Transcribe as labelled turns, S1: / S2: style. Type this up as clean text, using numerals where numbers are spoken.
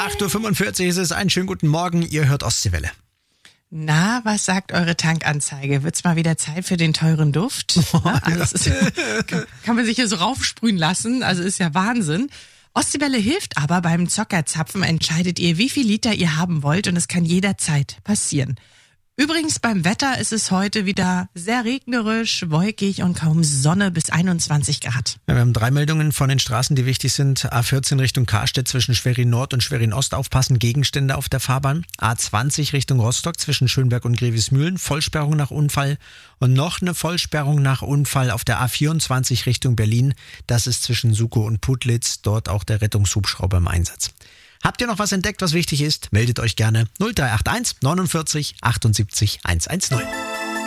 S1: 8.45 Uhr ist es. Einen schönen guten Morgen. Ihr hört Ostseewelle.
S2: Na, was sagt eure Tankanzeige? Wird's mal wieder Zeit für den teuren Duft? Kann man sich hier so raufsprühen lassen. Also ist ja Wahnsinn. Ostseewelle hilft aber beim Zockerzapfen. Entscheidet ihr, wie viel Liter ihr haben wollt. Und es kann jederzeit passieren. Übrigens beim Wetter ist es heute wieder sehr regnerisch, wolkig und kaum Sonne bis 21 Grad.
S1: Ja, wir haben 3 Meldungen von den Straßen, die wichtig sind. A14 Richtung Karstedt zwischen Schwerin Nord und Schwerin Ost aufpassen, Gegenstände auf der Fahrbahn. A20 Richtung Rostock zwischen Schönberg und Grevesmühlen, Vollsperrung nach Unfall. Und noch eine Vollsperrung nach Unfall auf der A24 Richtung Berlin. Das ist zwischen Sukow und Putlitz, dort auch der Rettungshubschrauber im Einsatz. Habt ihr noch was entdeckt, was wichtig ist? Meldet euch gerne 0381 49 78 110.